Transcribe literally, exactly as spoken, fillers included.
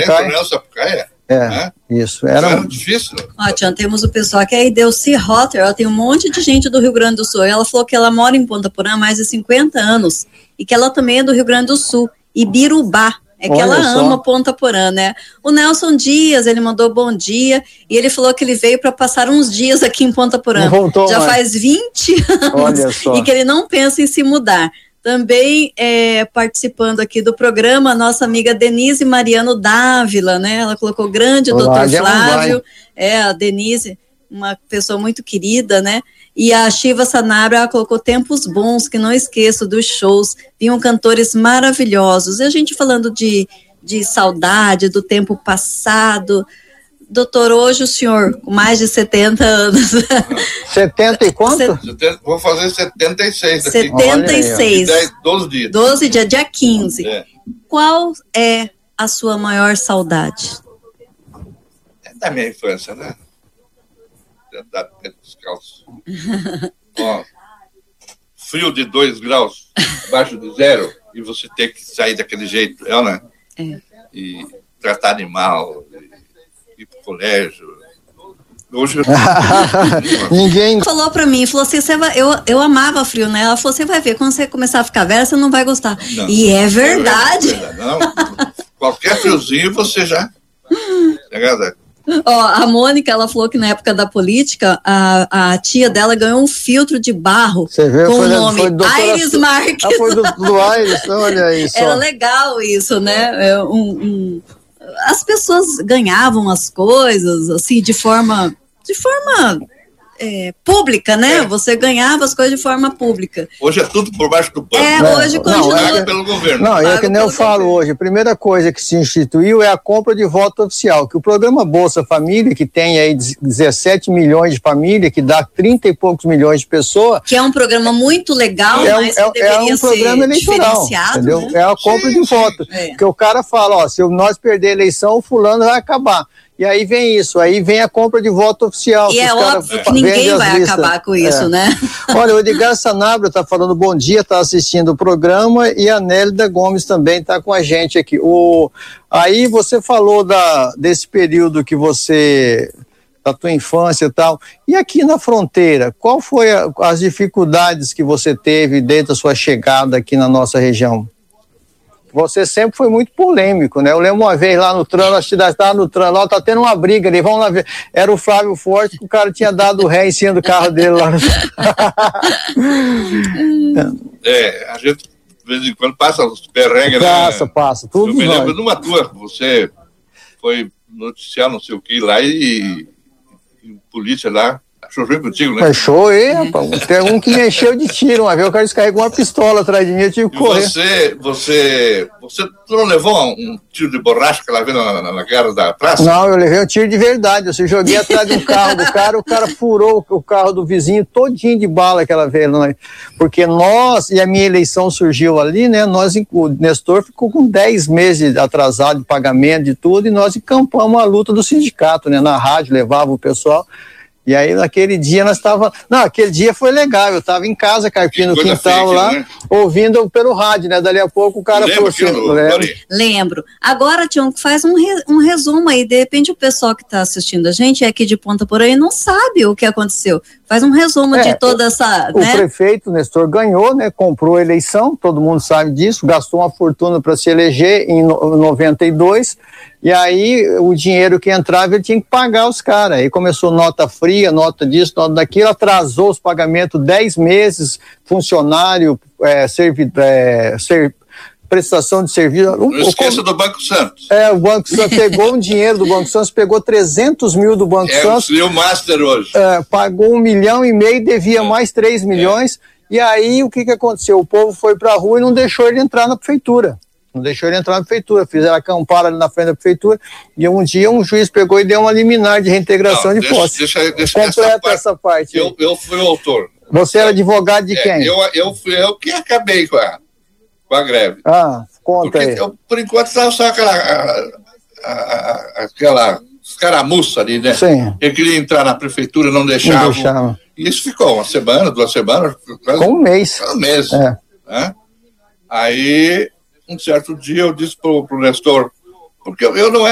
Sapucaia. Coronel Sapucaia. É, é, isso. Era, era difícil. Ó, Tião, temos o pessoal que é Delcy Rotter, ela tem um monte de gente do Rio Grande do Sul. Ela falou que ela mora em Ponta Porã há mais de cinquenta anos e que ela também é do Rio Grande do Sul, Ibirubá. É que Olha ela só. ama Ponta Porã, né? O Nelson Dias, ele mandou bom dia e ele falou que ele veio para passar uns dias aqui em Ponta Porã. Voltou, Já mas... faz vinte anos. Olha só. E que ele não pensa em se mudar. Também é, participando aqui do programa, a nossa amiga Denise Mariano Dávila, né? Ela colocou grande doutor Flávio, é, a Denise, uma pessoa muito querida, né? E a Shiva Sanabria, ela colocou tempos bons, que não esqueço dos shows, vinham cantores maravilhosos. E a gente falando de, de saudade, do tempo passado. Doutor, hoje o senhor, com mais de setenta anos. setenta e quanto? setenta, vou fazer setenta e seis daqui. setenta e seis. dez, doze dias. doze dias, dia quinze. É. Qual é a sua maior saudade? É da minha infância, né? Da dentro dos calços. Ó, frio de dois graus, abaixo de zero, e você tem que sair daquele jeito, é, né? É. E tratar animal, ir pro colégio. Hoje eu... Ninguém falou pra mim, falou assim, você vai, eu, eu amava frio, né? Ela falou, você vai ver, quando você começar a ficar velha, você não vai gostar. Não, e é verdade. É verdade. Não, qualquer friozinho você já... É verdade. Ó, a Mônica, ela falou que na época da política, a, a tia dela ganhou um filtro de barro Você vê, com foi, o nome foi Aires Marques. Ah, foi do, do Aires, olha isso. Era legal isso, né? É, um, um, as pessoas ganhavam as coisas, assim, de forma... De forma... É, pública, né? É. Você ganhava as coisas de forma pública. Hoje é tudo por baixo do pano. É, é. hoje continua. Não, é pelo governo. Não, é que nem eu falo hoje. A primeira coisa que se instituiu é a compra de voto oficial, que o programa Bolsa Família, que tem aí dezessete milhões de famílias, que dá trinta e poucos milhões de pessoas. Que é um programa muito legal, é, mas é, que deveria é um programa eleitoral, entendeu? Né? É a compra sim, de voto. É. Porque o cara fala, ó, se nós perder a eleição, o fulano vai acabar. E aí vem isso, aí vem a compra de voto oficial. E é óbvio que ninguém vai listas. acabar com isso, é. né? Olha, o Edgar Sanabria está falando bom dia, está assistindo o programa, e a Nélida Gomes também está com a gente aqui. O, aí você falou da, desse período que você, da tua infância e tal, e aqui na fronteira, qual foi a, as dificuldades que você teve desde a sua chegada aqui na nossa região? Você sempre foi muito polêmico, né? Eu lembro uma vez lá no trânsito, a cidade estava no trânsito, lá tá tendo uma briga ali, vamos lá ver. Era o Flávio Forte, que o cara tinha dado o ré em cima do carro dele lá. No... é, a gente de vez em quando passa os perrengues, né? Passa, passa, tudo. Eu me lembro nós. numa tua, você foi noticiar não sei o que lá e, e polícia lá. Choveu contigo, né? Achou, hein, rapaz? Tem um que me encheu de tiro uma vez, o cara descarregou uma pistola atrás de mim, eu tive que correr. Você, você, você não levou um tiro de borracha que ela veio na, na, na guerra da praça? Não, eu levei um tiro de verdade, eu se joguei atrás de um carro do cara, o cara furou o carro do vizinho todinho de bala que ela veio, porque nós, e a minha eleição surgiu ali, né, nós, o Nestor ficou com dez meses atrasado de pagamento de tudo, e nós encampamos a luta do sindicato, né, na rádio, levava o pessoal. E aí, naquele dia, nós estávamos... Não, aquele dia foi legal, eu estava em casa, carpinho no quintal fake, lá, né? Ouvindo pelo rádio, né? Dali a pouco o cara falou assim... Lembro. Lembro. Agora, Tião, faz um, re, um resumo aí, de repente o pessoal que está assistindo a gente é aqui de Ponta Porã e não sabe o que aconteceu. Faz um resumo é, de toda essa... O, né? o prefeito Nestor ganhou, né? Comprou a eleição, todo mundo sabe disso, gastou uma fortuna para se eleger em noventa e dois... E aí, o dinheiro que entrava, ele tinha que pagar os caras. Aí começou nota fria, nota disso, nota daquilo, atrasou os pagamentos dez meses, funcionário, é, servi, é, ser, prestação de serviço. Não esqueça do Banco Santos. É, o Banco Santos pegou um dinheiro do Banco Santos, pegou trezentos mil do Banco é, Santos. É o Master hoje. É, pagou um milhão e meio, devia é. mais três milhões. É. E aí, o que, que aconteceu? O povo foi para a rua e não deixou ele entrar na prefeitura. Não deixou ele entrar na prefeitura, fizeram acampar ali na frente da prefeitura, e um dia um juiz pegou e deu uma liminar de reintegração não, de posse. Deixa, deixa Completa essa parte. Essa parte eu, eu fui o autor. Você era advogado de é, quem? Eu, eu fui eu que acabei com a, com a greve. Ah, conta Porque aí. Eu, por enquanto estava só aquela, a, a, aquela escaramuça ali, né? Sim. Ele queria entrar na prefeitura, não deixava. Não deixava. E isso ficou uma semana, duas semanas. Quase um mês. Um mês. É. Né? Aí... Um certo dia eu disse pro, pro Nestor, porque eu, eu não era